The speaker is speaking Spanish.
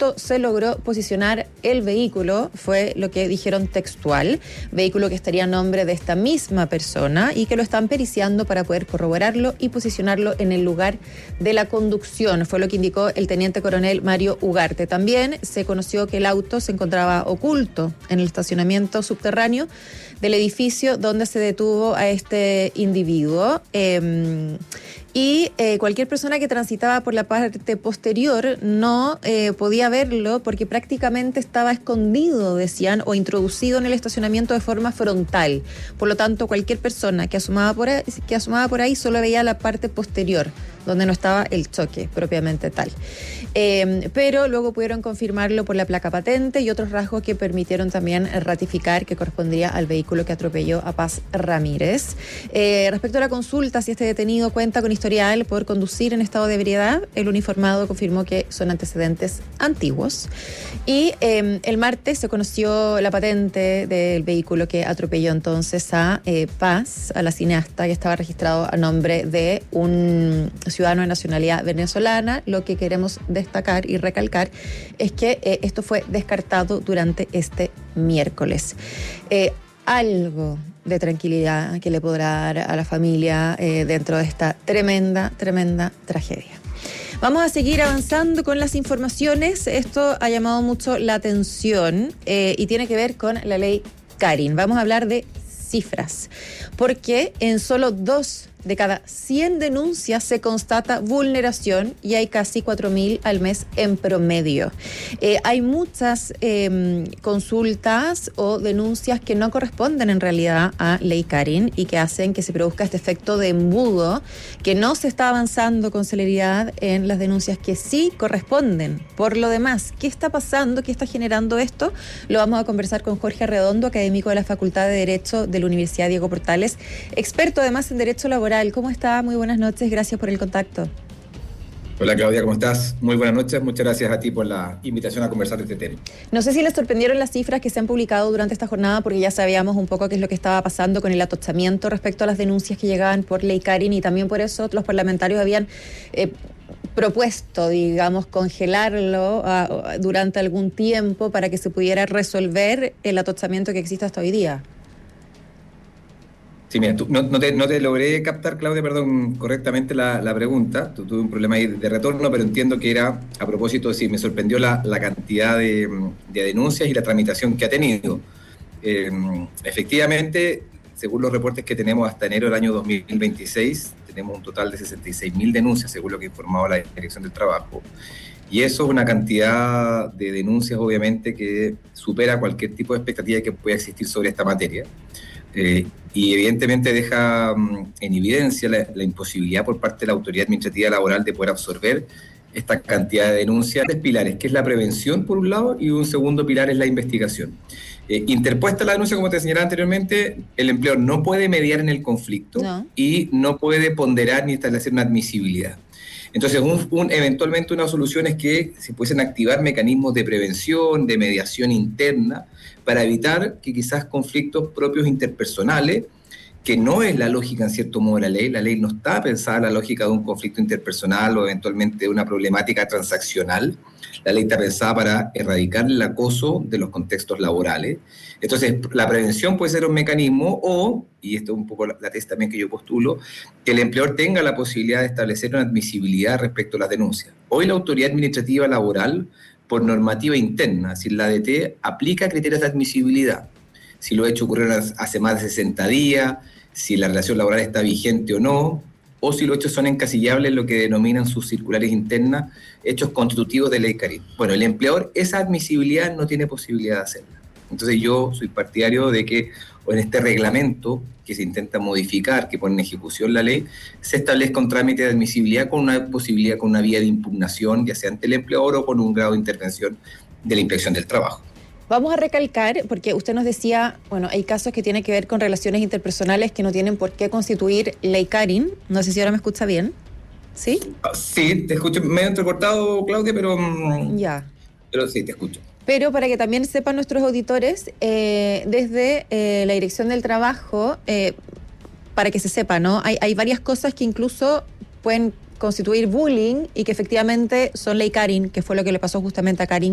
justo se logró posicionar el vehículo, fue lo que dijeron textual, vehículo que estaría a nombre de esta misma persona y que lo están periciando para poder corroborarlo y posicionarlo en el lugar de la conducción, fue lo que indicó el teniente coronel Mario Ugarte. También se conoció que el auto se encontraba oculto en el estacionamiento subterráneo del edificio donde se detuvo a este individuo. Y cualquier persona que transitaba por la parte posterior no podía verlo porque prácticamente estaba escondido, decían, o introducido en el estacionamiento de forma frontal. Por lo tanto, cualquier persona que asomaba por ahí solo veía la parte posterior, donde no estaba el choque propiamente tal. Pero luego pudieron confirmarlo por la placa patente y otros rasgos que permitieron también ratificar que correspondía al vehículo que atropelló a Paz Ramírez. Respecto a la consulta, si este detenido cuenta con historial por conducir en estado de ebriedad, el uniformado confirmó que son antecedentes antiguos. Y el martes se conoció la patente del vehículo que atropelló entonces a Paz, a la cineasta, que estaba registrado a nombre de un ciudadano de nacionalidad venezolana. Lo que queremos destacar y recalcar es que esto fue descartado durante este miércoles. Algo de tranquilidad que le podrá dar a la familia dentro de esta tremenda tragedia. Vamos a seguir avanzando con las informaciones. Esto ha llamado mucho la atención y tiene que ver con la ley Karin. Vamos a hablar de cifras, porque en solo 2 de cada 100 denuncias se constata vulneración y hay casi 4.000 al mes en promedio. Hay muchas consultas o denuncias que no corresponden en realidad a ley Karin y que hacen que se produzca este efecto de embudo, que no se está avanzando con celeridad en las denuncias que sí corresponden. Por lo demás, ¿qué está pasando? ¿Qué está generando esto? Lo vamos a conversar con Jorge Arredondo, académico de la Facultad de Derecho de la Universidad Diego Portales, experto además en Derecho Laboral. ¿Cómo está? Muy buenas noches, gracias por el contacto. Hola Claudia, ¿cómo estás? Muy buenas noches, muchas gracias a ti por la invitación a conversar de este tema. No sé si les sorprendieron las cifras que se han publicado durante esta jornada, porque ya sabíamos un poco qué es lo que estaba pasando con el atochamiento respecto a las denuncias que llegaban por ley Karin, y también por eso los parlamentarios habían propuesto, digamos, congelarlo durante algún tiempo para que se pudiera resolver el atochamiento que existe hasta hoy día. Sí, mira, no te logré captar, Claudia, perdón, correctamente la pregunta. Tuve un problema ahí de retorno, pero entiendo que era a propósito de si me sorprendió la cantidad de denuncias y la tramitación que ha tenido. Efectivamente, según los reportes que tenemos hasta enero del año 2026, tenemos un total de 66.000 denuncias, según lo que informaba la Dirección del Trabajo. Y eso es una cantidad de denuncias, obviamente, que supera cualquier tipo de expectativa que pueda existir sobre esta materia. Y evidentemente deja en evidencia la imposibilidad por parte de la autoridad administrativa laboral de poder absorber esta cantidad de denuncias. 3 pilares, que es la prevención por un lado, y un segundo pilar es la investigación. Interpuesta la denuncia, como te señalaba anteriormente, el empleador no puede mediar en el conflicto y no puede ponderar ni establecer una admisibilidad. Entonces, eventualmente una solución es que se pudiesen activar mecanismos de prevención, de mediación interna, para evitar que quizás conflictos propios interpersonales, que no es la lógica en cierto modo de la ley no está pensada en la lógica de un conflicto interpersonal o eventualmente de una problemática transaccional. La ley está pensada para erradicar el acoso de los contextos laborales. Entonces, la prevención puede ser un mecanismo o, y esto es un poco la tesis también que yo postulo, que el empleador tenga la posibilidad de establecer una admisibilidad respecto a las denuncias. Hoy la autoridad administrativa laboral, por normativa interna, es decir, la ADT, aplica criterios de admisibilidad. Si los hechos ocurrieron hace más de 60 días, si la relación laboral está vigente o no, o si los hechos son encasillables en lo que denominan sus circulares internas, hechos constitutivos de ley Karin. Bueno, el empleador esa admisibilidad no tiene posibilidad de hacerla. Entonces yo soy partidario de que en este reglamento que se intenta modificar, que pone en ejecución la ley, se establezca un trámite de admisibilidad con una posibilidad, con una vía de impugnación, ya sea ante el empleador o con un grado de intervención de la Inspección del Trabajo. Vamos a recalcar, porque usted nos decía, bueno, hay casos que tienen que ver con relaciones interpersonales que no tienen por qué constituir ley Karin. No sé si ahora me escucha bien. ¿Sí? Sí, te escucho medio entrecortado, Claudia, pero... Ya. Pero sí, te escucho. Pero para que también sepan nuestros auditores, desde la Dirección del Trabajo, para que se sepa, ¿no? Hay varias cosas que incluso pueden constituir bullying y que efectivamente son ley Karin, que fue lo que le pasó justamente a Karin